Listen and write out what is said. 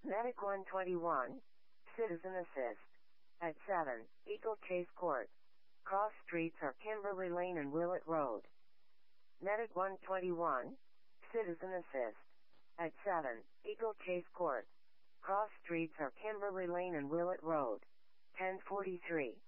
Medic 121, Citizen Assist. At 7, Eagle Chase Court. Cross streets are Kimberly Lane and Willett Road. Medic 121, Citizen Assist. At 7, Eagle Chase Court. Cross streets are Kimberly Lane and Willett Road. 1043.